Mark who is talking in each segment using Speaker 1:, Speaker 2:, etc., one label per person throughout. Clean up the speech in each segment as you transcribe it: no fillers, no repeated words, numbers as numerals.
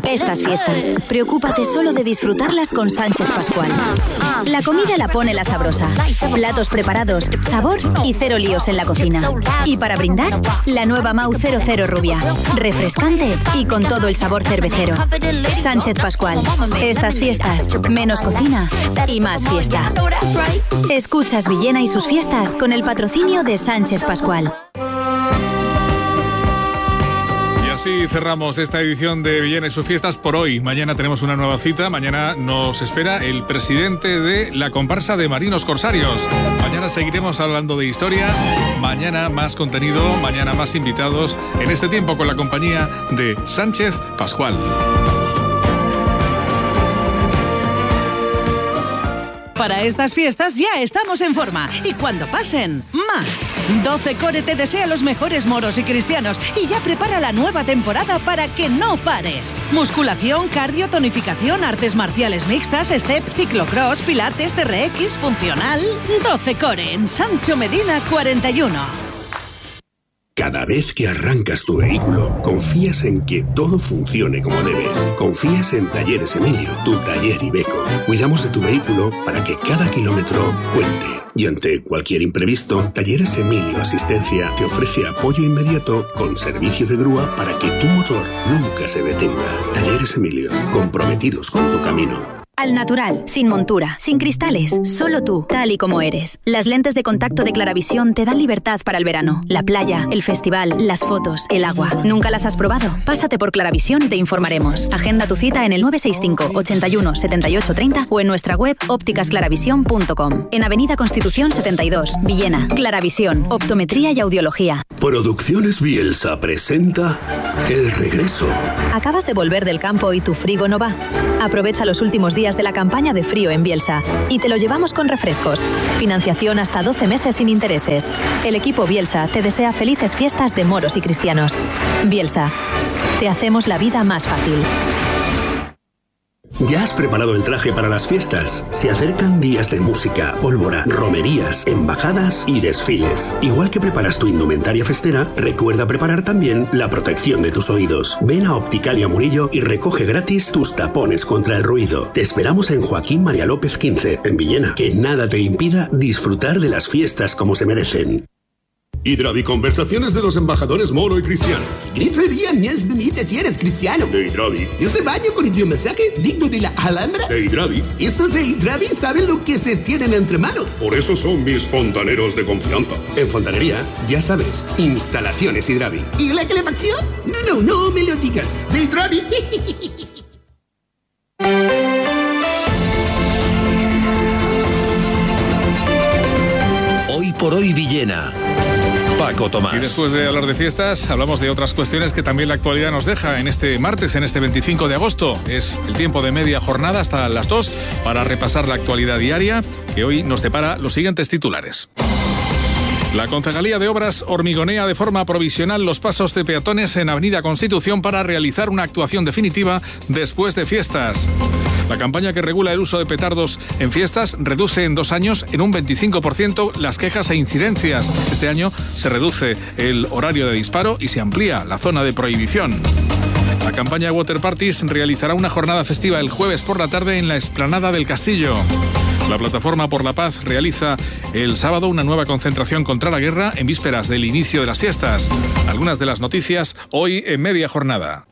Speaker 1: Estas fiestas, preocúpate solo de disfrutarlas con Sánchez Pascual. La comida la pone la sabrosa. Platos preparados, sabor y cero líos en la cocina. Y para brindar, la nueva Mau 00 Rubia. Refrescante y con todo el sabor cervecero. Sánchez Pascual. Estas fiestas, menos cocina y más fiesta. Escuchas Villena y sus fiestas con el patrocinio de Sánchez Pascual.
Speaker 2: Así cerramos esta edición de Villena y sus fiestas por hoy. Mañana tenemos una nueva cita. Mañana nos espera el presidente de la comparsa de Marinos Corsarios. Mañana seguiremos hablando de historia. Mañana más contenido, mañana más invitados. En este tiempo con la compañía de Sánchez Pascual.
Speaker 3: Para estas fiestas ya estamos en forma. Y cuando pasen, más. 12 Core te desea los mejores moros y cristianos y ya prepara la nueva temporada para que no pares. Musculación, cardio, tonificación, artes marciales mixtas, step, ciclocross, pilates, TRX, funcional. 12 Core en Sancho Medina 41.
Speaker 4: Cada vez que arrancas tu vehículo, confías en que todo funcione como debe. Confías en Talleres Emilio, tu taller Iveco. Cuidamos de tu vehículo para que cada kilómetro cuente. Y ante cualquier imprevisto, Talleres Emilio Asistencia te ofrece apoyo inmediato con servicio de grúa para que tu motor nunca se detenga. Talleres Emilio, comprometidos con tu camino.
Speaker 1: Al natural, sin montura, sin cristales, solo tú, tal y como eres. Las lentes de contacto de Claravisión te dan libertad para el verano. La playa, el festival, las fotos, el agua. ¿Nunca las has probado? Pásate por Claravisión y te informaremos. Agenda tu cita en el 965 81 78 30 o en nuestra web ópticasclaravisión.com. En Avenida Constitución 72, Villena. Claravisión, optometría y audiología.
Speaker 4: Producciones Bielsa presenta El Regreso.
Speaker 1: ¿Acabas de volver del campo y tu frigo no va? Aprovecha los últimos días de la campaña de frío en Bielsa y te lo llevamos con refrescos. Financiación hasta 12 meses sin intereses. El equipo Bielsa te desea felices fiestas de moros y cristianos. Bielsa, te hacemos la vida más fácil.
Speaker 4: ¿Ya has preparado el traje para las fiestas? Se acercan días de música, pólvora, romerías, embajadas y desfiles. Igual que preparas tu indumentaria festera, recuerda preparar también la protección de tus oídos. Ven a Opticalia Murillo y recoge gratis tus tapones contra el ruido. Te esperamos en Joaquín María López 15, en Villena. Que nada te impida disfrutar de las fiestas como se merecen.
Speaker 5: Hidravi, conversaciones de los embajadores moro y cristiano.
Speaker 6: Grito día más bonita tienes, cristiano.
Speaker 5: De Hidravi.
Speaker 6: Este baño con hidromasaje digno de la Alhambra.
Speaker 5: De Hidravi.
Speaker 6: Estos de Hidravi saben lo que se tienen entre manos.
Speaker 5: Por eso son mis fontaneros de confianza.
Speaker 6: En fontanería, ya sabes, instalaciones Hidravi. ¿Y la calefacción? No me lo digas. De Hidravi.
Speaker 7: Hoy por hoy Villena. Paco Tomás.
Speaker 2: Y después de hablar de fiestas, hablamos de otras cuestiones que también la actualidad nos deja en este martes, en este 25 de agosto. Es el tiempo de media jornada hasta las 2 para repasar la actualidad diaria, que hoy nos depara los siguientes titulares. La Concejalía de Obras hormigonea de forma provisional los pasos de peatones en Avenida Constitución para realizar una actuación definitiva después de fiestas. La campaña que regula el uso de petardos en fiestas reduce en 2 años en un 25% las quejas e incidencias. Este año se reduce el horario de disparo y se amplía la zona de prohibición. La campaña Water Parties realizará una jornada festiva el jueves por la tarde en la explanada del Castillo. La Plataforma por la Paz realiza el sábado una nueva concentración contra la guerra en vísperas del inicio de las fiestas. Algunas de las noticias hoy en media jornada.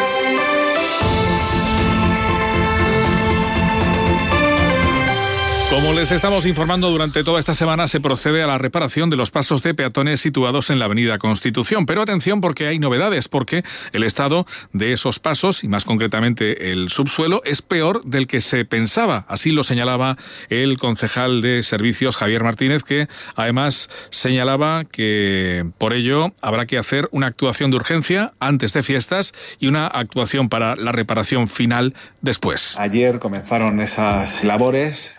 Speaker 2: Como les estamos informando, durante toda esta semana se procede a la reparación de los pasos de peatones situados en la Avenida Constitución. Pero atención, porque hay novedades, porque el estado de esos pasos, y más concretamente el subsuelo, es peor del que se pensaba. Así lo señalaba el concejal de Servicios, Javier Martínez, que además señalaba que por ello habrá que hacer una actuación de urgencia antes de fiestas y una actuación para la reparación final después.
Speaker 8: Ayer comenzaron esas labores y nos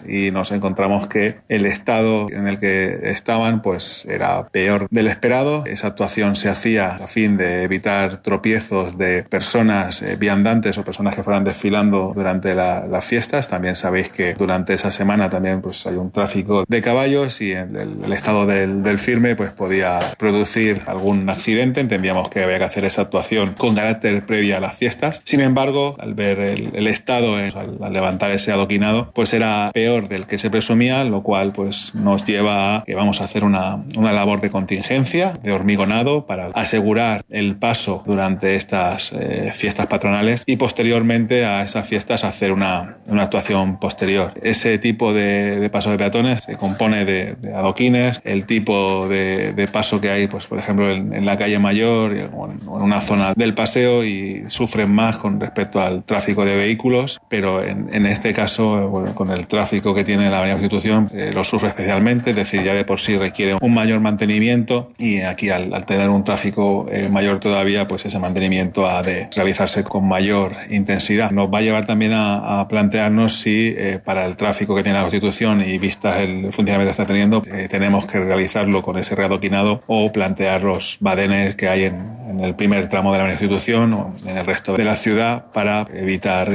Speaker 8: nos encontramos que el estado en el que estaban pues era peor del esperado. Esa actuación se hacía a fin de evitar tropiezos de personas viandantes o personas que fueran desfilando durante las fiestas. También sabéis que durante esa semana también pues hay un tráfico de caballos y el estado del firme pues podía producir algún accidente. Entendíamos que había que hacer esa actuación con carácter previa a las fiestas. Sin embargo, al ver el estado, al levantar ese adoquinado, pues era peor del que se presumía, lo cual pues nos lleva a que vamos a hacer una labor de contingencia, de hormigonado, para asegurar el paso durante estas fiestas patronales y posteriormente a esas fiestas hacer una actuación posterior. Ese tipo de paso de peatones se compone de adoquines, el tipo de paso que hay, pues por ejemplo en la calle Mayor o en una zona del paseo, y sufren más con respecto al tráfico de vehículos, pero en este caso, bueno, con el tráfico que tiene la Avenida Constitución, lo sufre especialmente, es decir, ya de por sí requiere un mayor mantenimiento, y aquí al tener un tráfico mayor todavía, pues ese mantenimiento ha de realizarse con mayor intensidad. Nos va a llevar también a plantearnos si para el tráfico que tiene la Constitución y vistas el funcionamiento que está teniendo, tenemos que realizarlo con ese readoquinado o plantear los badenes que hay en el primer tramo de la Constitución o en el resto de la ciudad para evitar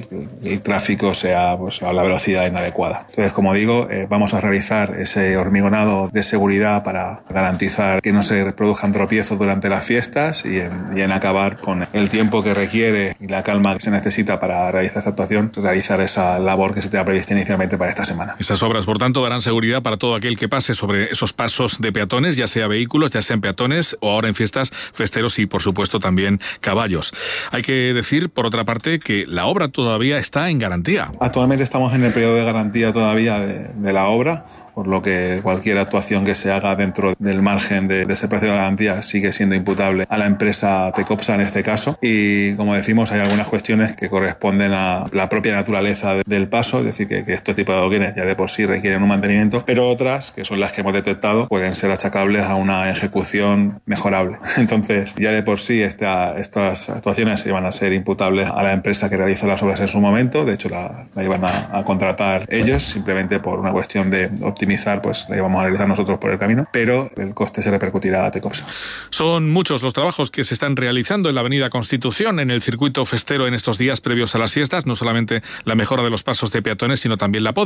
Speaker 8: el tráfico sea pues a la velocidad inadecuada. Entonces, como digo, vamos a realizar ese hormigonado de seguridad para garantizar que no se produzcan tropiezos durante las fiestas y en acabar con el tiempo que requiere y la calma que se necesita para realizar esta actuación, realizar esa labor que se tenía prevista inicialmente para esta semana.
Speaker 2: Esas obras, por tanto, darán seguridad para todo aquel que pase sobre esos pasos de peatones, ya sea vehículos, ya sean peatones o ahora en fiestas festeros y, por supuesto, también caballos. Hay que decir, por otra parte, que la obra todavía está en garantía.
Speaker 8: Actualmente estamos en el periodo de garantía todavía de la obra, por lo que cualquier actuación que se haga dentro del margen de ese precio de garantía sigue siendo imputable a la empresa Tecopsa en este caso. Y como decimos, hay algunas cuestiones que corresponden a la propia naturaleza del paso, es decir, que este tipo de adoquines ya de por sí requieren un mantenimiento, pero otras, que son las que hemos detectado, pueden ser achacables a una ejecución mejorable. Entonces, ya de por sí estas actuaciones iban a ser imputables a la empresa que realizó las obras en su momento. De hecho, la iban a contratar ellos, simplemente por una cuestión de optimizar, pues la íbamos a realizar nosotros por el camino, pero el coste se repercutirá a Tecopsa.
Speaker 2: Son muchos los trabajos que se están realizando en la Avenida Constitución, en el circuito festero en estos días previos a las fiestas, no solamente la mejora de los pasos de peatones, sino también la poda.